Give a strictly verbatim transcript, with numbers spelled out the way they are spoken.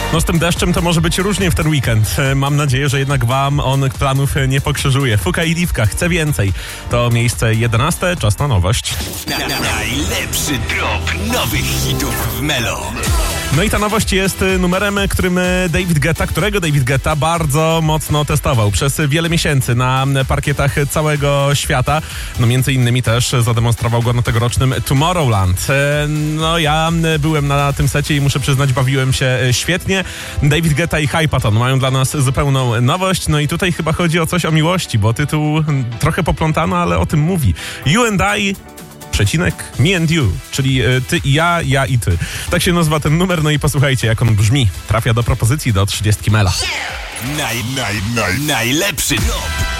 No z tym deszczem to może być różnie w ten weekend. Mam nadzieję, że jednak wam on planów nie pokrzyżuje. Fuka i Liwka, chcę więcej. To miejsce jedenaste, czas na nowość. Na, na, najlepszy drop nowych hitów w Melo. No i ta nowość jest numerem, którym David Guetta, którego David Guetta bardzo mocno testował przez wiele miesięcy na parkietach całego świata. No między innymi też zademonstrował go na tegorocznym Tomorrowland. No ja byłem na tym secie i muszę przyznać, bawiłem się świetnie. David Guetta i Hypaton mają dla nas zupełną nowość. No i tutaj chyba chodzi o coś o miłości, bo tytuł trochę poplątano, ale o tym mówi. You and I... przecinek me and you, czyli y, ty i ja, ja i ty. Tak się nazywa ten numer, no i posłuchajcie, jak on brzmi. Trafia do propozycji do trzydziestki Mela. Naj, naj, naj, najlepszy drop